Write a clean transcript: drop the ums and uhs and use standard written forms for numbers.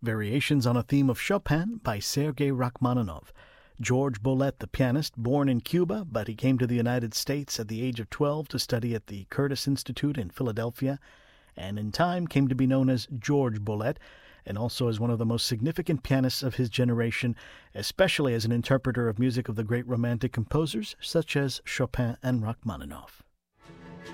Variations on a Theme of Chopin by Sergei Rachmaninoff. George Bolet, the pianist, born in Cuba, but he came to the United States at the age of 12 to study at the Curtis Institute in Philadelphia, and in time came to be known as George Bolet, and also as one of the most significant pianists of his generation, especially as an interpreter of music of the great Romantic composers such as Chopin and Rachmaninoff.